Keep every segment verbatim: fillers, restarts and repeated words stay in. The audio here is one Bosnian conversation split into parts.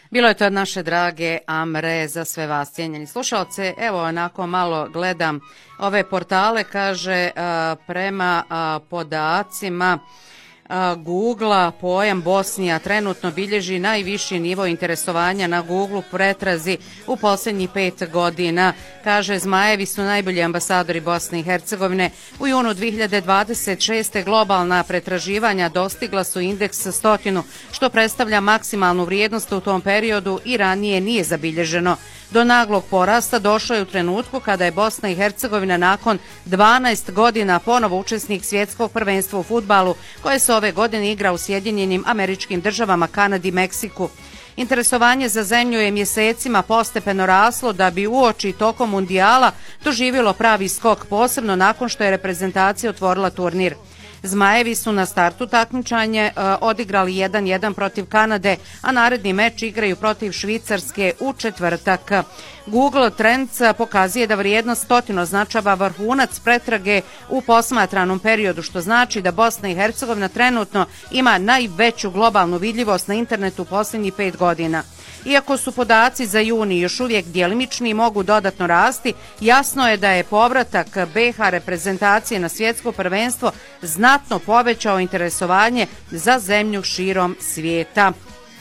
Bilo je to od naše drage Amre za sve vas, cijenjeni slušalce. Evo, onako malo gledam ove portale, kaže prema podacima Google-a pojam Bosnija trenutno bilježi najviši nivo interesovanja na Google pretrazi u posljednjih pet godina. Kaže, Zmajevi su najbolji ambasadori Bosne i Hercegovine. U junu dvije hiljade dvadeset šeste. globalna pretraživanja dostigla su indeks stotinu, što predstavlja maksimalnu vrijednost u tom periodu i ranije nije zabilježeno. Do naglog porasta došlo je u trenutku kada je Bosna i Hercegovina nakon dvanaest godina ponovo učesnik svjetskog prvenstva u fudbalu koje se ove godine igra u Sjedinjenim Američkim Državama, Kanadi i Meksiku. Interesovanje za zemlju je mjesecima postepeno raslo da bi uoči tokom mundijala doživjelo pravi skok, posebno nakon što je reprezentacija otvorila turnir. Zmajevi su na startu takmičanje uh, odigrali jedan jedan protiv Kanade, a naredni meč igraju protiv Švicarske u četvrtak. Google Trends pokazuje da vrijednost stotinu označava vrhunac pretrage u posmatranom periodu, što znači da Bosna i Hercegovina trenutno ima najveću globalnu vidljivost na internetu posljednjih pet godina. Iako su podaci za juni još uvijek djelimični i mogu dodatno rasti, jasno je da je povratak B H reprezentacije na svjetsko prvenstvo znatno povećao interesovanje za zemlju širom svijeta.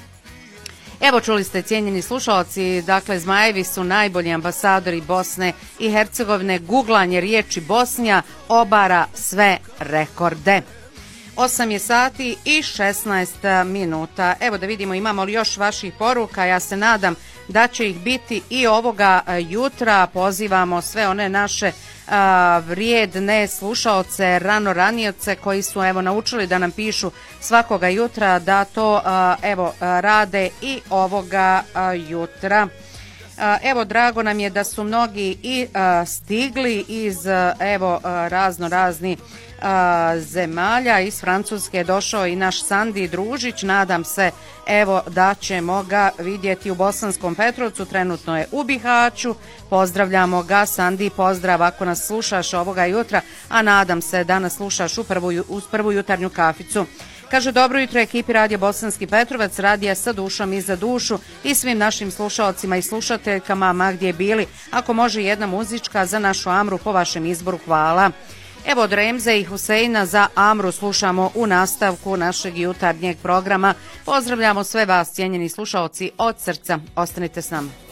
Evo, čuli ste, cijenjeni slušalci, dakle, Zmajevi su najbolji ambasadori Bosne i Hercegovine. Guglanje riječi Bosnija obara sve rekorde. osam je sati i šesnaest minuta. Evo da vidimo imamo li još vaših poruka. Ja se nadam da će ih biti i ovoga jutra. Pozivamo sve one naše a, vrijedne slušaoce, rano ranioce koji su evo naučili da nam pišu svakoga jutra, da to a, evo a, rade i ovoga a, jutra. Evo, drago nam je da su mnogi i a, stigli iz evo razno razni a, zemalja. Iz Francuske je došao i naš Sandi Družić. Nadam se evo da ćemo ga vidjeti u Bosanskom Petrovcu. Trenutno je u Bihaću. Pozdravljamo ga, Sandi, pozdrav ako nas slušaš ovoga jutra, a nadam se da nas slušaš u prvu, uz prvu jutarnju kaficu. Kaže, dobro jutro ekipi Radija Bosanski Petrovac, radija sa dušom i za dušu i svim našim slušalcima i slušateljkama, ma gdje bili. Ako može jedna muzička za našu Amru po vašem izboru, hvala. Evo, od Remze i Huseina za Amru slušamo u nastavku našeg jutarnjeg programa. Pozdravljamo sve vas, cijenjeni slušalci, od srca. Ostanite s nama.